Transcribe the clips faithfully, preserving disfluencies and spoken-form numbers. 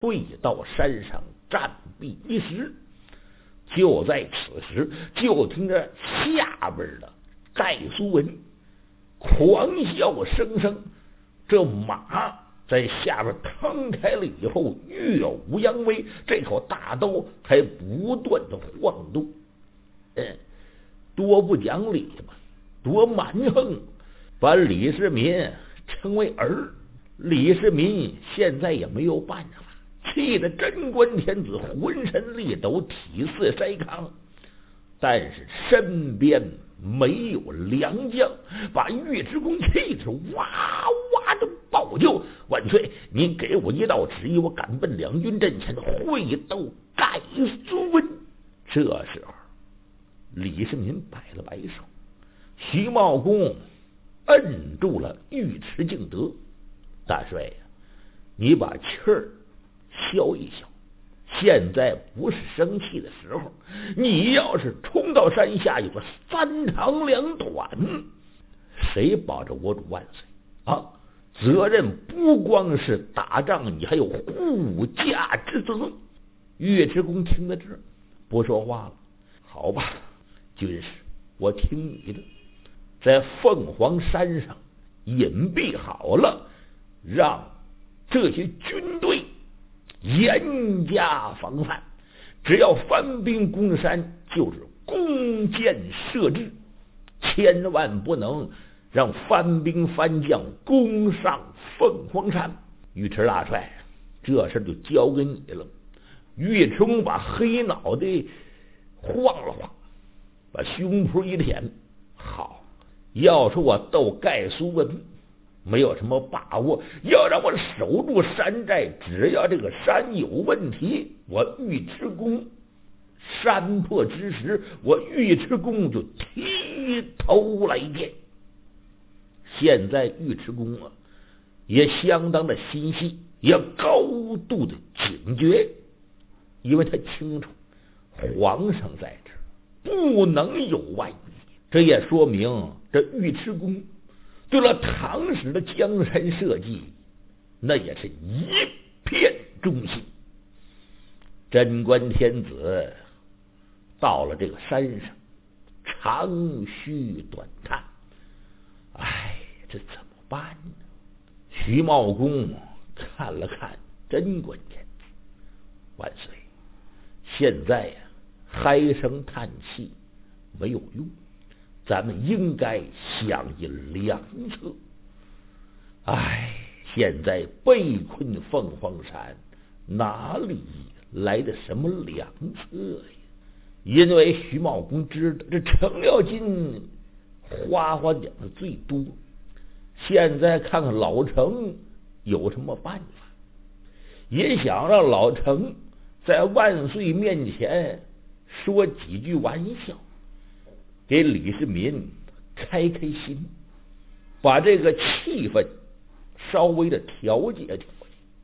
退到山上暂避一时。就在此时，就听着下边的盖苏文狂笑声声，这马在下边腾开了以后，跃舞扬威，这口大刀还不断的晃动。嗯，多不讲理嘛，多蛮横，把李世民称为儿。李世民现在也没有办法，气得贞观天子浑身力抖，体似筛糠，但是身边没有良将，把尉迟恭气得哇哇的暴叫：“万岁！您给我一道旨意，我赶奔两军阵前，会斗盖苏文。”这时候，李世民摆了摆手，徐茂公摁住了尉迟敬德：“大帅呀，你把气儿消一消，现在不是生气的时候。你要是冲到山下，有个三长两短，谁保着我主万岁啊？责任不光是打仗，你还有护驾之责。”尉迟恭听到这儿，不说话了。好吧，军师，我听你的，在凤凰山上隐蔽好了，让这些军队严加防范，只要番兵攻山，就是弓箭射之，千万不能让番兵番将攻上凤凰山。尉迟大帅，这事就交给你了。尉迟恭把黑脑袋晃了晃，把胸脯一舔，好，要说我斗盖苏文没有什么把握，要让我守住山寨，只要这个山有问题，我尉迟恭山破之时，我尉迟恭就提头来见。现在尉迟恭啊，也相当的心细，也高度的警觉，因为他清楚皇上在这儿，不能有外意。这也说明这尉迟恭对了唐史的江山社稷，那也是一片忠心。贞观天子到了这个山上，长吁短叹：“哎，这怎么办呢？”徐茂公看了看贞观天子：“万岁，现在呀、啊，唉声叹气没有用，咱们应该想一良策。唉，现在被困凤凰山，哪里来的什么良策呀？”因为徐茂公知道这程咬金花花点子最多，现在看看老程有什么办法，也想让老程在万岁面前说几句玩笑，给李世民开开心，把这个气氛稍微的调节调节。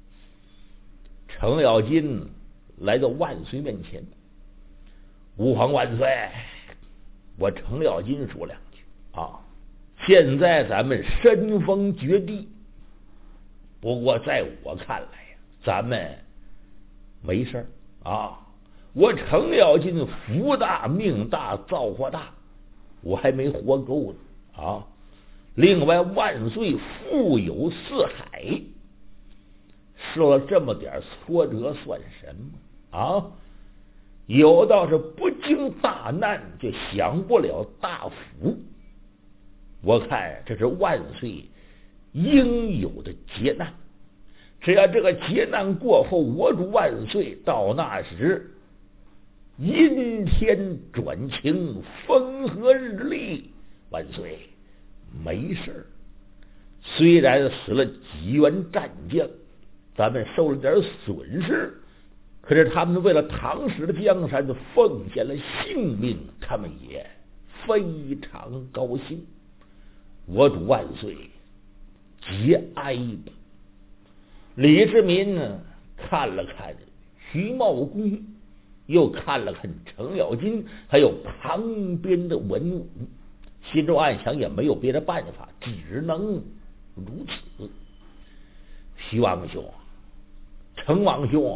程咬金来到万岁面前：“吾皇万岁，我程咬金说两句啊。现在咱们身逢绝地，不过在我看来呀，咱们没事啊。我程咬金福大命大造化大，我还没活够呢啊。另外，万岁富有四海，受了这么点挫折算什么啊？有道是不经大难就享不了大福，我看这是万岁应有的劫难。只要这个劫难过后，我主万岁到那时阴天转晴，风和日丽，万岁没事。虽然死了几员战将，咱们受了点损失，可是他们为了唐史的江山奉献了性命，他们也非常高兴。我主万岁节哀吧。李世民呢，看了看徐茂公，又看了看程咬金，还有旁边的文武，心中暗想也没有别的办法，只能如此。徐王兄， 成王兄，